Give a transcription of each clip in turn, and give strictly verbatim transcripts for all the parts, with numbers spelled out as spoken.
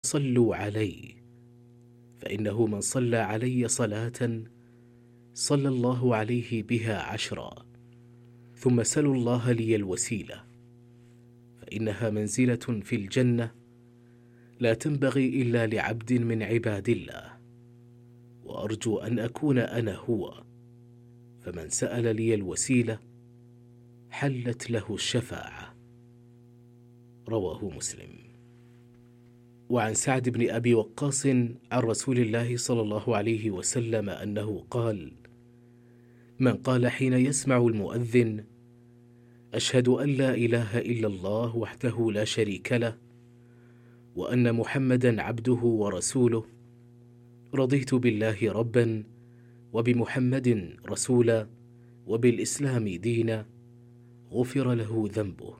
صلوا علي، فإنه من صلى علي صلاة صلى الله عليه بها عشرا، ثم سلوا الله لي الوسيلة، فإنها منزلة في الجنة لا تنبغي إلا لعبد من عباد الله، وأرجو أن أكون أنا هو، فمن سأل لي الوسيلة حلت له الشفاعة. رواه مسلم. وعن سعد بن أبي وقاص عن رسول الله صلى الله عليه وسلم أنه قال: من قال حين يسمع المؤذن: أشهد أن لا إله إلا الله وحده لا شريك له، وأن محمدا عبده ورسوله، رضيت بالله ربا، وبمحمد رسولا، وبالإسلام دينا، غفر له ذنبه.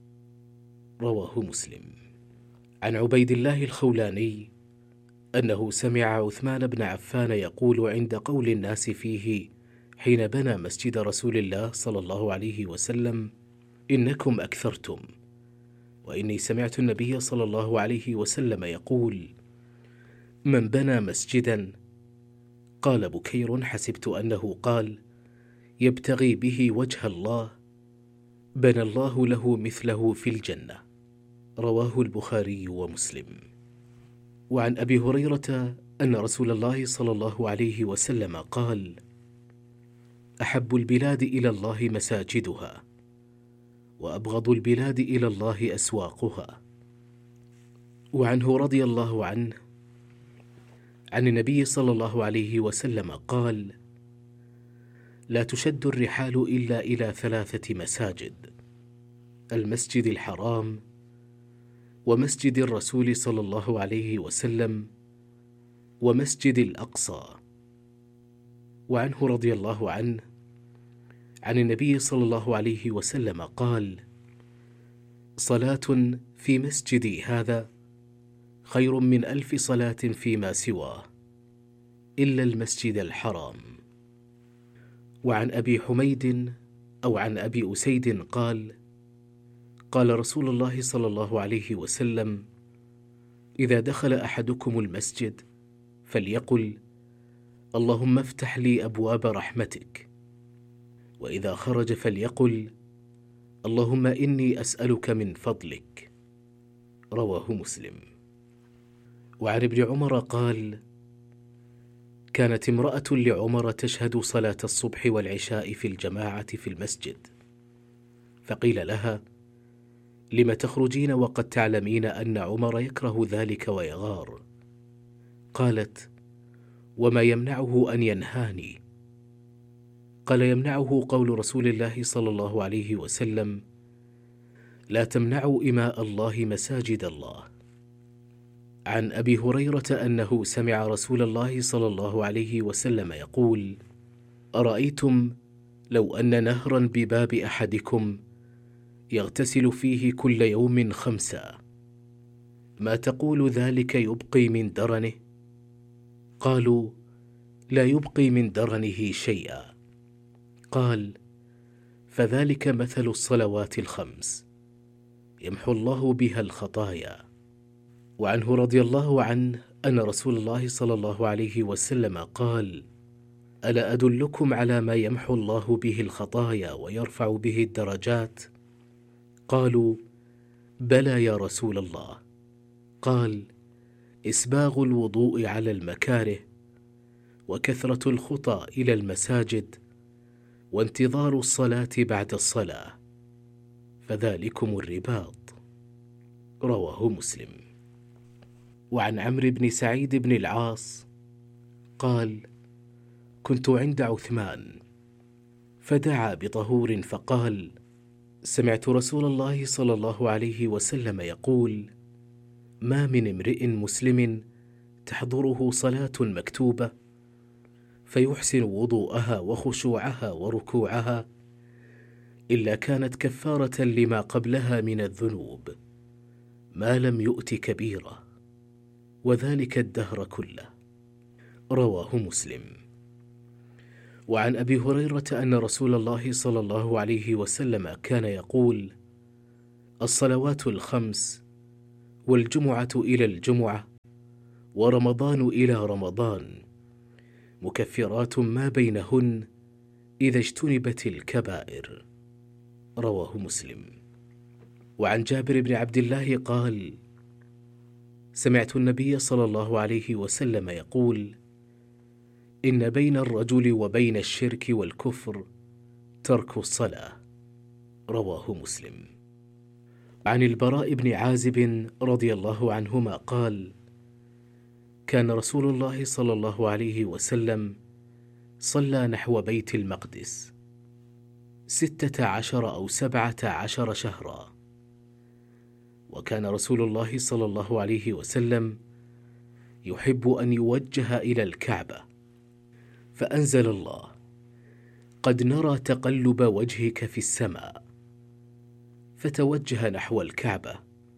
رواه مسلم. عن عبيد الله الخولاني أنه سمع عثمان بن عفان يقول عند قول الناس فيه حين بنى مسجد رسول الله صلى الله عليه وسلم: إنكم أكثرتم، وإني سمعت النبي صلى الله عليه وسلم يقول: من بنى مسجدا، قال بكير حسبت أنه قال: يبتغي به وجه الله، بنى الله له مثله في الجنة. رواه البخاري ومسلم. وعن أبي هريرة أن رسول الله صلى الله عليه وسلم قال: أحب البلاد إلى الله مساجدها، وأبغض البلاد إلى الله أسواقها. وعنه رضي الله عنه عن النبي صلى الله عليه وسلم قال: لا تشد الرحال إلا إلى ثلاثة مساجد: المسجد الحرام، ومسجد الرسول صلى الله عليه وسلم، ومسجد الأقصى. وعنه رضي الله عنه عن النبي صلى الله عليه وسلم قال: صلاة في مسجدي هذا خير من ألف صلاة فيما سواه إلا المسجد الحرام. وعن أبي حميد أو عن أبي أسيد قال: قال رسول الله صلى الله عليه وسلم: إذا دخل أحدكم المسجد فليقل: اللهم افتح لي أبواب رحمتك، وإذا خرج فليقل: اللهم إني أسألك من فضلك. رواه مسلم. وعن ابن عمر قال: كانت امرأة لعمر تشهد صلاة الصبح والعشاء في الجماعة في المسجد، فقيل لها: لم تخرجين وقد تعلمين أن عمر يكره ذلك ويغار؟ قالت: وما يمنعه أن ينهاني؟ قال: يمنعه قول رسول الله صلى الله عليه وسلم: لا تمنعوا إماء الله مساجد الله. عن أبي هريرة أنه سمع رسول الله صلى الله عليه وسلم يقول: أرأيتم لو أن نهرا بباب أحدكم يغتسل فيه كل يوم خمسا، ما تقول ذلك يبقي من درنه؟ قالوا: لا يبقي من درنه شيئا. قال: فذلك مثل الصلوات الخمس يمحو الله بها الخطايا. وعنه رضي الله عنه أن رسول الله صلى الله عليه وسلم قال: ألا أدلكم على ما يمحو الله به الخطايا ويرفع به الدرجات؟ قالوا: بلى يا رسول الله. قال: إسباغ الوضوء على المكاره، وكثرة الخطى إلى المساجد، وانتظار الصلاة بعد الصلاة، فذلكم الرباط. رواه مسلم. وعن عمرو بن سعيد بن العاص قال: كنت عند عثمان فدعا بطهور فقال: سمعت رسول الله صلى الله عليه وسلم يقول: ما من امرئ مسلم تحضره صلاة مكتوبة فيحسن وضوءها وخشوعها وركوعها إلا كانت كفارة لما قبلها من الذنوب ما لم يؤت كبيرة، وذلك الدهر كله. رواه مسلم. وعن أبي هريرة أن رسول الله صلى الله عليه وسلم كان يقول: الصلوات الخمس والجمعة إلى الجمعة ورمضان إلى رمضان مكفرات ما بينهن إذا اجتنبت الكبائر. رواه مسلم. وعن جابر بن عبد الله قال: سمعت النبي صلى الله عليه وسلم يقول: إن بين الرجل وبين الشرك والكفر ترك الصلاة. رواه مسلم. عن البراء بن عازب رضي الله عنهما قال: كان رسول الله صلى الله عليه وسلم صلى نحو بيت المقدس ستة عشر أو سبعة عشر شهرا، وكان رسول الله صلى الله عليه وسلم يحب أن يوجه إلى الكعبة، فأنزل الله: قد نرى تقلب وجهك في السماء، فتوجه نحو الكعبة.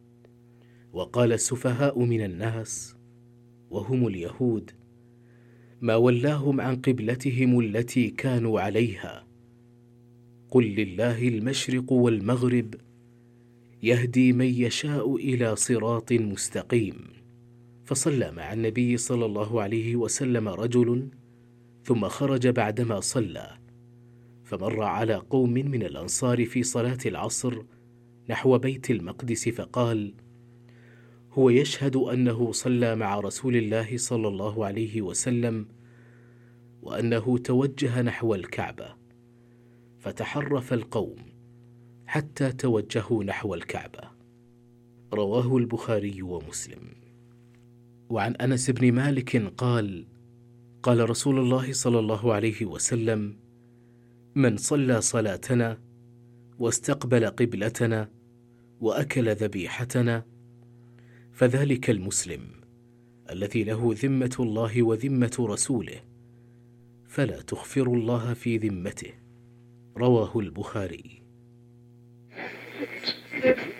وقال السفهاء من الناس وهم اليهود: ما ولاهم عن قبلتهم التي كانوا عليها، قل لله المشرق والمغرب يهدي من يشاء إلى صراط مستقيم. فصلى مع النبي صلى الله عليه وسلم رجل، ثم خرج بعدما صلى، فمر على قوم من الأنصار في صلاة العصر نحو بيت المقدس، فقال: هو يشهد أنه صلى مع رسول الله صلى الله عليه وسلم وأنه توجه نحو الكعبة. فتحرف القوم حتى توجهوا نحو الكعبة. رواه البخاري ومسلم. وعن أنس بن مالك قال: قال رسول الله صلى الله عليه وسلم: من صلى صلاتنا واستقبل قبلتنا وأكل ذبيحتنا فذلك المسلم الذي له ذمة الله وذمة رسوله، فلا تخفر الله في ذمته. رواه البخاري.